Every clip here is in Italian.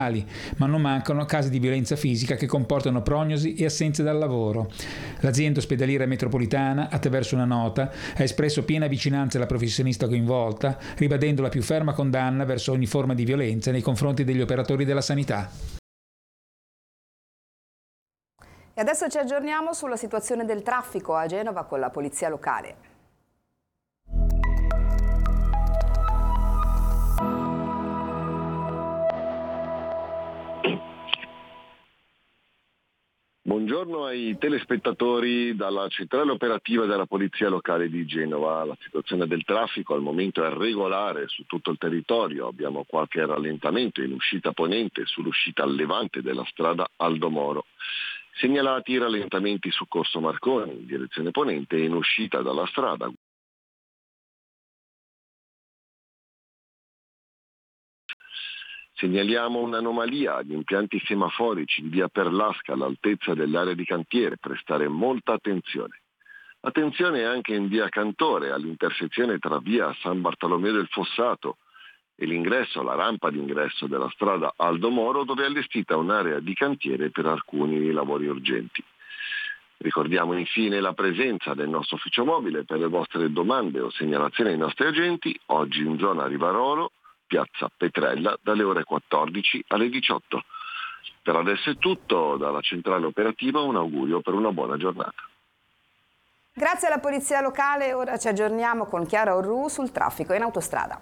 ma non mancano casi di violenza fisica che comportano prognosi e assenze dal lavoro. L'azienda ospedaliera metropolitana, attraverso una nota, ha espresso piena vicinanza alla professionista coinvolta, ribadendo la più ferma condanna verso ogni forma di violenza nei confronti degli operatori della sanità. E adesso ci aggiorniamo sulla situazione del traffico a Genova con la polizia locale. Buongiorno ai telespettatori dalla centrale operativa della Polizia Locale di Genova. La situazione del traffico al momento è regolare su tutto il territorio. Abbiamo qualche rallentamento in uscita ponente sull'uscita al levante della strada Aldo Moro. Segnalati rallentamenti su Corso Marconi in direzione ponente e in uscita dalla strada. Segnaliamo un'anomalia agli impianti semaforici in via Perlasca all'altezza dell'area di cantiere, prestare molta attenzione. Attenzione anche in via Cantore, all'intersezione tra via San Bartolomeo del Fossato e l'ingresso, la rampa d'ingresso della strada Aldo Moro, dove è allestita un'area di cantiere per alcuni lavori urgenti. Ricordiamo infine la presenza del nostro ufficio mobile per le vostre domande o segnalazioni ai nostri agenti, oggi in zona Rivarolo, Piazza Petrella, dalle ore 14 alle 18. Per adesso è tutto, dalla centrale operativa un augurio per una buona giornata. Grazie alla polizia locale, ora ci aggiorniamo con Chiara Orru sul traffico in autostrada.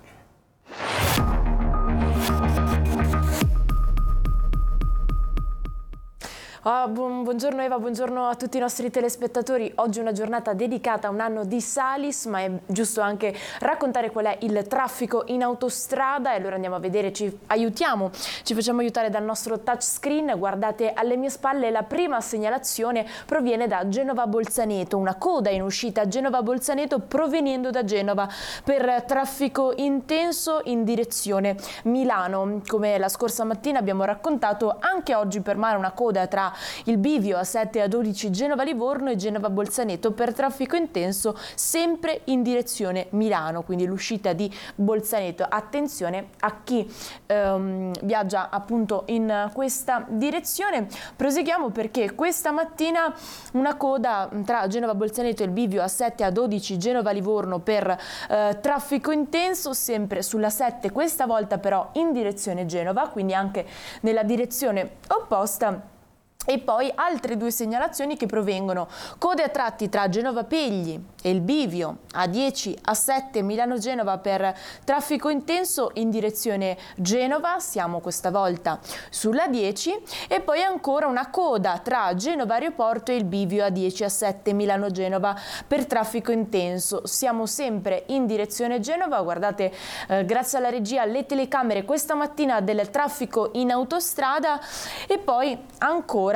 Buongiorno Eva, buongiorno a tutti i nostri telespettatori. Oggi è una giornata dedicata a un anno di Salis, ma è giusto anche raccontare qual è il traffico in autostrada, e allora andiamo a vedere, ci facciamo aiutare dal nostro touchscreen. Guardate alle mie spalle, la prima segnalazione proviene da Genova Bolzaneto, una coda in uscita a Genova Bolzaneto provenendo da Genova per traffico intenso in direzione Milano. Come la scorsa mattina abbiamo raccontato, anche oggi permane una coda tra il bivio A7 e A12 Genova-Livorno e Genova-Bolzaneto per traffico intenso sempre in direzione Milano, quindi l'uscita di Bolzaneto. Attenzione a chi viaggia appunto in questa direzione. Proseguiamo perché questa mattina una coda tra Genova-Bolzaneto e il bivio A7 e A12 Genova-Livorno per traffico intenso sempre sulla 7, questa volta però in direzione Genova, quindi anche nella direzione opposta. E poi altre due segnalazioni che provengono: code a tratti tra Genova Pegli e il bivio A10 A7 Milano-Genova per traffico intenso in direzione Genova, siamo questa volta sulla 10, e poi ancora una coda tra Genova Aeroporto e il bivio A10 A7 Milano-Genova per traffico intenso, siamo sempre in direzione Genova. Guardate, grazie alla regia, le telecamere questa mattina del traffico in autostrada. E poi ancora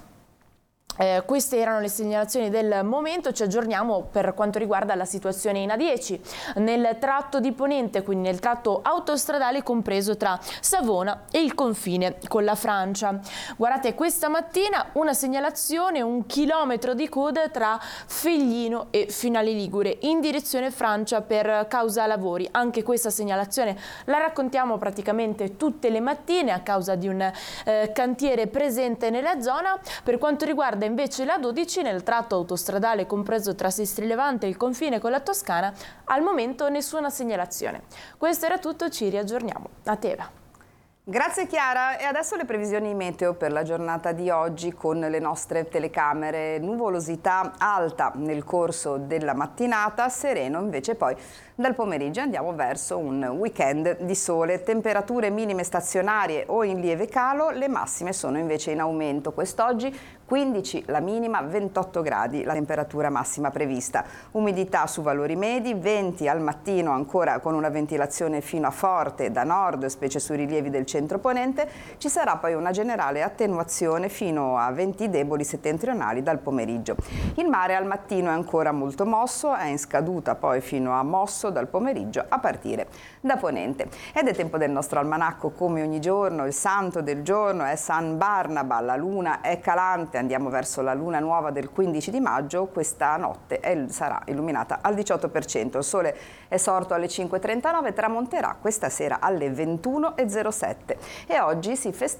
queste erano le segnalazioni del momento. Ci aggiorniamo per quanto riguarda la situazione in A10 nel tratto di Ponente, quindi nel tratto autostradale compreso tra Savona e il confine con la Francia. Guardate, questa mattina una segnalazione, 1 chilometro di coda tra Feglino e Finale Ligure in direzione Francia per causa lavori. Anche questa segnalazione la raccontiamo praticamente tutte le mattine a causa di un cantiere presente nella zona. Per quanto riguarda invece la 12 nel tratto autostradale compreso tra Sestri Levante e il confine con la Toscana, al momento nessuna segnalazione. Questo era tutto, ci riaggiorniamo. A te, Eva. Grazie Chiara, e adesso le previsioni meteo per la giornata di oggi con le nostre telecamere. Nuvolosità alta nel corso della mattinata, sereno invece poi dal pomeriggio. Andiamo verso un weekend di sole, temperature minime stazionarie o in lieve calo, le massime sono invece in aumento. Quest'oggi 15 la minima, 28 gradi la temperatura massima prevista. Umidità su valori medi, venti al mattino ancora con una ventilazione fino a forte da nord, specie sui rilievi del centro-ponente. Ci sarà poi una generale attenuazione fino a venti deboli settentrionali dal pomeriggio. Il mare al mattino è ancora molto mosso, è in scaduta poi fino a mosso dal pomeriggio a partire da ponente. Ed è tempo del nostro almanacco come ogni giorno. Il santo del giorno è San Barnaba, la luna è calante, andiamo verso la luna nuova del 15 di maggio, questa notte sarà illuminata al 18%. Il sole è sorto alle 5:39, tramonterà questa sera alle 21:07 e oggi si festeggia